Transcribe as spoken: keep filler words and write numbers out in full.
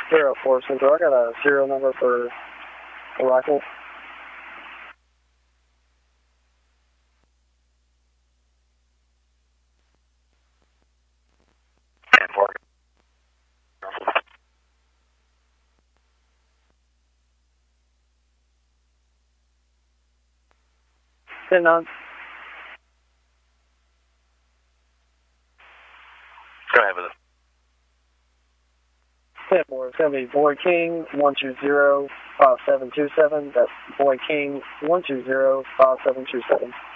zero four Central. I got a serial number for the rifle. ten four. ten nine. Go ahead with it. ten four. It's going to be Boy King one two zero five seven two seven. That's Boy King one two zero five seven two seven.